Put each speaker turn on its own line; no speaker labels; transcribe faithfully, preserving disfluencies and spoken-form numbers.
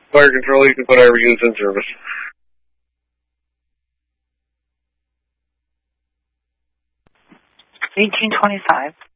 Fire control, you can put our units in service.
eighteen twenty-five.